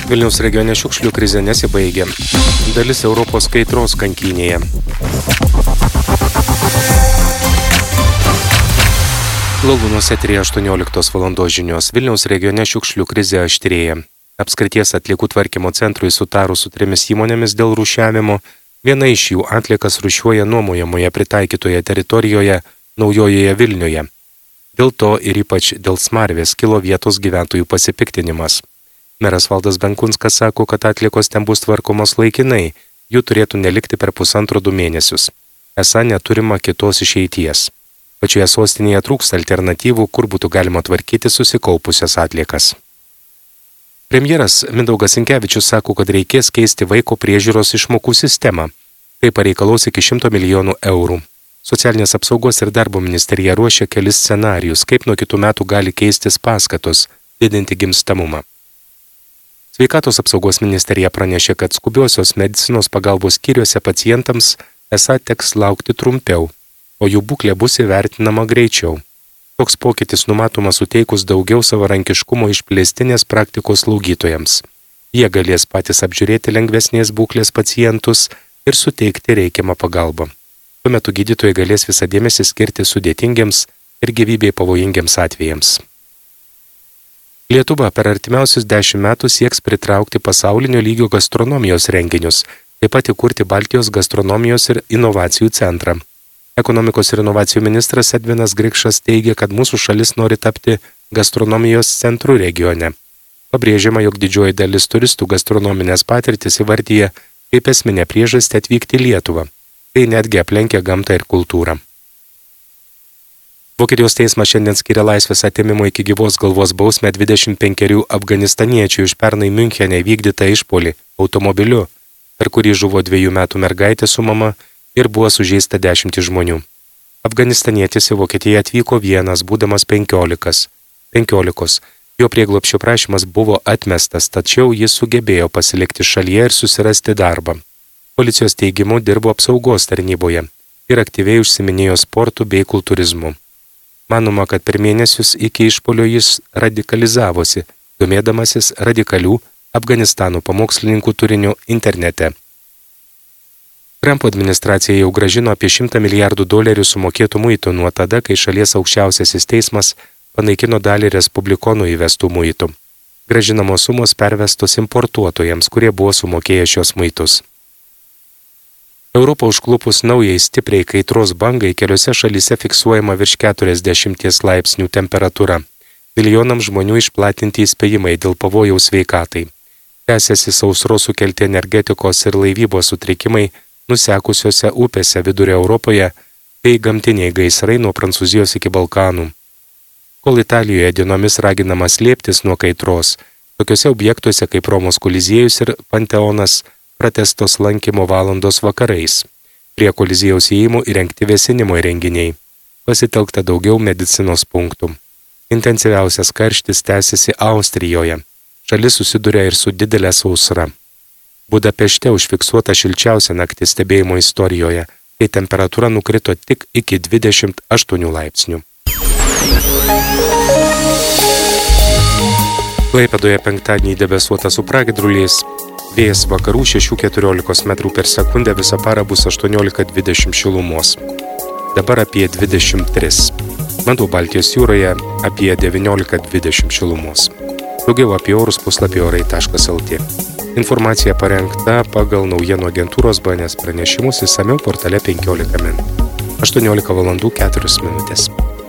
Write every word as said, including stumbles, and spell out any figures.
Vilniaus regione šiukšlių krizė nesibaigia. Dalis Europos kaitros kankynėje. Laulūnos eteryje aštuonioliktos valandos žinios. Vilniaus regione šiukšlių krizė aštrėja. Apskrities atliekų tvarkymo centrui sutarus su trimis įmonėmis dėl rūšiavimo, viena iš jų atliekas rūšiuoja nuomojamoje pritaikytoje teritorijoje Naujojoje Vilniuje. Dėl to ir ypač dėl smarvės kilo vietos gyventojų pasipiktinimas. Meras Valdas Benkunskas sako, kad atliekos ten bus tvarkomos laikinai, jų turėtų nelikti per pusantro du mėnesius. Esą neturima kitos išeities. Pačioje sostinėje trūksta alternatyvų, kur būtų galima tvarkyti susikaupusias atliekas. Premjeras Mindaugas Sinkevičius sako, kad reikės keisti vaiko priežiūros išmokų sistemą. Tai pareikalaus iki šimto milijonų eurų. Socialinės apsaugos ir darbo ministerija ruošia kelis scenarijus, kaip nuo kitų metų gali keistis paskatos, didinti gimstamumą. Sveikatos apsaugos ministerija pranešė, kad skubiosios medicinos pagalbos skyriuose pacientams esą teks laukti trumpiau, o jų būklė bus įvertinama greičiau. Toks pokytis numatomas suteikus daugiau savarankiškumo išplėstinės praktikos slaugytojams. Jie galės patys apžiūrėti lengvesnės būklės pacientus ir suteikti reikiamą pagalbą. Tuo metu gydytojai galės visą dėmesį skirti sudėtingiams ir gyvybei pavojingiams atvejams. Lietuva per artimiausius dešimt metų sieks pritraukti pasaulinio lygio gastronomijos renginius, taip pat įkurti Baltijos gastronomijos ir inovacijų centrą. Ekonomikos ir inovacijų ministras Edvinas Grikšas teigia, kad mūsų šalis nori tapti gastronomijos centru regione. Pabrėžiama, jog didžioji dalis turistų gastronominės patirtis įvardyja kaip esminę priežastį atvykti į Lietuvą. Tai netgi aplenkia gamtą ir kultūrą. Vokietijos teismas šiandien skiria laisvės atėmimo iki gyvos galvos bausmę dvidešimt penkerių afganistaniečių iš pernai Miunchene vykdytą išpuolį automobiliu, per kurį žuvo dviejų metų mergaitė su mama ir buvo sužeista dešimtys žmonių. Afganistanietis į Vokietiją atvyko vienas, būdamas penkiolikos. penkiolikos. Jo prieglobsčio prašymas buvo atmestas, tačiau jis sugebėjo pasilikti šalyje ir susirasti darbą. Policijos teigimu dirbo apsaugos tarnyboje ir aktyviai užsiminėjo sportu bei kultūrizmu. Manoma, kad per mėnesius iki išpuolio jis radikalizavosi, domėdamasis radikalių Afganistano pamokslininkų turiniu internete. Trumpo administracija jau grąžino apie šimtą milijardų dolerių sumokėtų muitų nuo tada, kai šalies aukščiausiasis teismas panaikino dalį respublikonų įvestų muitų. Grąžinamos sumos pervestos importuotojams, kurie buvo sumokėję šios muitus. Europą užklupus naujai stipriai kaitros bangai keliose šalyse fiksuojama virš keturiasdešimties laipsnių temperatūra. Milijonams žmonių išplatinti įspėjimai dėl pavojaus sveikatai. Tęsiasi sausros sukelti energetikos ir laivybos sutrikimai nusekusiose upėse vidurio Europoje bei gamtiniai gaisrai nuo Prancūzijos iki Balkanų. Kol Italijoje dienomis raginama slėptis nuo kaitros, tokiuose objektuose kaip Romos Koliziejus ir Panteonas pratęstos lankymo valandos vakarais. Prie Koliziejaus įėjimų įrengti vėsinimo įrenginiai. Pasitelkta daugiau medicinos punktų. Intensyviausias karštis tęsiasi Austrijoje. Šalis susiduria ir su didelė sausra. Budapešte užfiksuota šilčiausia naktis stebėjimo istorijoje, kai temperatūra nukrito tik iki dvidešimt aštuonių laipsnių. Klaipėdoje penktadienį debesuota su pragiedruliais. Vėjas vakarų šešių keturiolikos metrų per sekundę visą parą bus aštuoniolika dvidešimt šilumos. Dabar apie dvidešimt tris. Vanduo Baltijos jūroje apie devyniolika dvidešimt šilumos. Daugiau apie orus puslapį orai taškas lt. Informacija parengta pagal naujienų agentūros B N S pranešimus, išsamiau portale penkiolika min. aštuoniolika valandų keturios minutės.